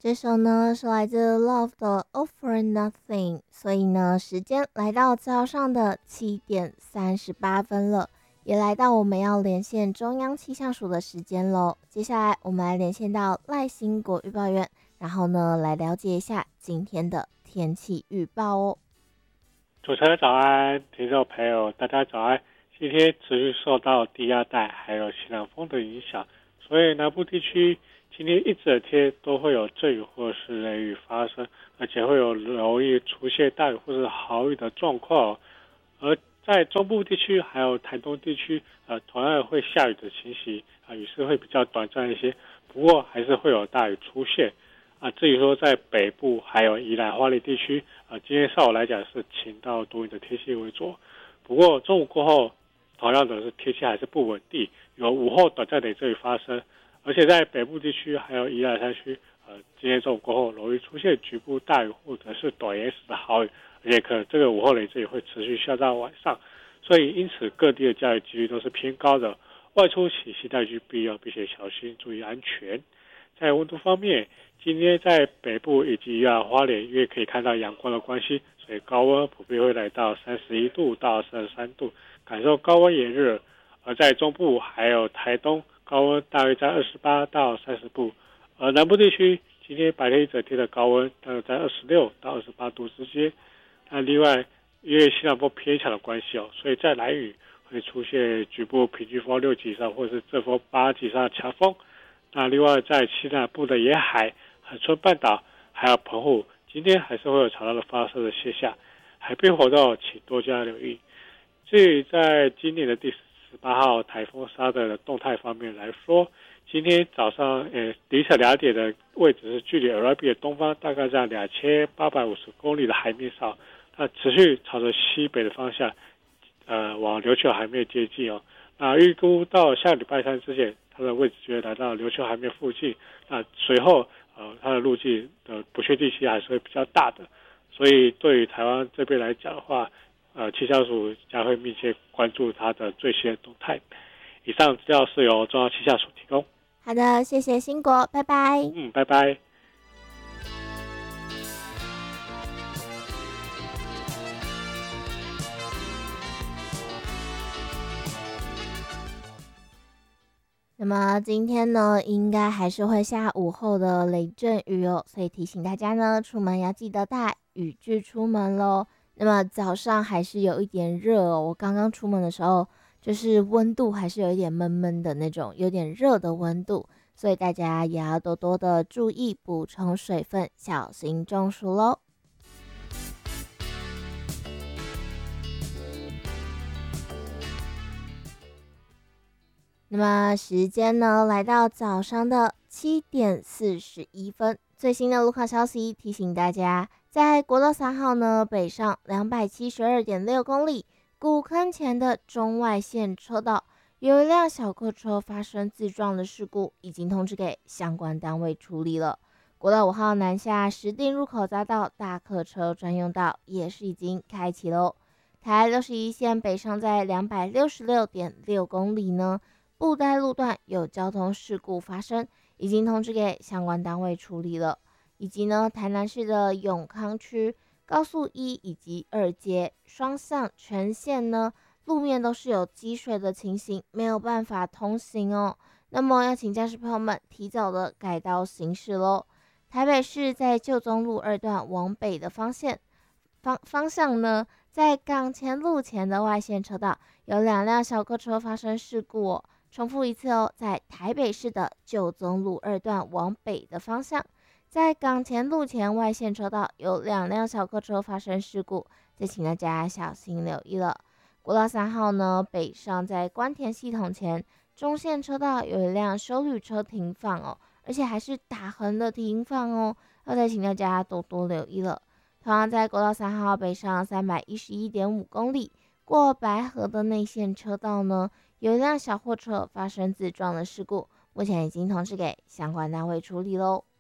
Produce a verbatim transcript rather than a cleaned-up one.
这首呢是来自 Love 的 All for Nothing，所以呢，时间来到早上的七点三十八分了，也来到我们要连线中央气象署的时间喽。接下来我们来连线到赖兴国预报员，然后呢来了解一下今天的天气预报哦。 主持人早安，听众朋友大家早安。今天持续受到低压带还有西南风的影响，所以南部地区今天一整天都会有阵雨或是雷雨发生，而且会有容易出现大雨或是豪雨的状况。而在中部地区还有台东地区，呃，同样会下雨的情形，啊、呃，雨势会比较短暂一些，不过还是会有大雨出现。啊，至于说在北部还有宜兰花莲地区，啊，今天上午来讲是晴到多云的天气为主，不过中午过后，同样的是天气还是不稳定，有午后短暂的阵雨发生，而且在北部地区还有宜兰山区，呃，今天中午过后容易出现局部大雨或者是短延时的豪雨，而且可能这个午后雷阵雨会持续下到晚上，所以因此各地的降雨几率都是偏高的，外出请携带具必要，并且小心注意安全。在温度方面，今天在北部以及宜兰花莲，因为可以看到阳光的关系，所以高温普遍会来到三十一度到三十三度，感受高温炎热。而在中部还有台东，高温大约在二十八到三十度，而南部地区今天白天一整天的高温大约在二十六到二十八度之间。那另外，因为西南风偏强的关系哦，所以在南屿会出现局部平均风六级以上或是阵风八级以上的强风。那另外在西南部的沿海、恒春半岛还有澎湖，今天还是会有潮浪的发射的现象，海边活动请多加留意。至于在今年的第十八号台风沙德的动态方面来说，今天早上呃凌晨两点的位置是距离阿拉比的东方大概在两千八百五十公里的海面上，它持续朝着西北的方向，呃往琉球海面接近哦。那预估到下礼拜三之前，它的位置就会来到琉球海面附近。那随后，呃，它的路径的不确定性还是会比较大的。所以，对于台湾这边来讲的话，呃，气象署将会密切关注它的最新的动态。以上资料是由中央气象署提供。 好的，谢谢兴国，拜拜。 嗯，拜拜。 那么今天呢，应该还是会下午后的雷阵雨哦，所以提醒大家呢，出门要记得带雨具出门咯。那么早上还是有一点热哦，我刚刚出门的时候，就是温度还是有一点闷闷的那种，有点热的温度，所以大家也要多多的注意补充水分，小心中暑咯。那么时间呢，来到早上的七点四十一分。最新的路况消息提醒大家，在国道三号呢北上两百七十二点六公里，古坑前的中外线车道有一辆小客车发生自撞的事故，已经通知给相关单位处理了。国道五号南下石碇入口匝道大客车专用道也是已经开启喽。台六十一线北上在两百六十六点六公里呢。布袋路段有交通事故发生，已经通知给相关单位处理了。以及呢，台南市的永康区高速一以及二街双向全线呢，路面都是有积水的情形，没有办法通行哦。那么要请驾驶朋友们提早的改道行驶喽。台北市在旧宗路二段往北的方向方方向呢，在港前路前的外线车道有两辆小客车发生事故哦。重复一次哦，在台北市的旧宗路二段往北的方向，在港前路前外线车道有两辆小客车发生事故，再请大家小心留意了。国道三号呢，北上在关田系统前中线车道有一辆休旅车停放哦，而且还是打横的停放哦，要再请大家多多留意了。同样在国道三号北上三百一十一点五公里，过白河的内线车道呢，有一辆小货车发生自撞的事故，目前已经通知给相关单位处理喽。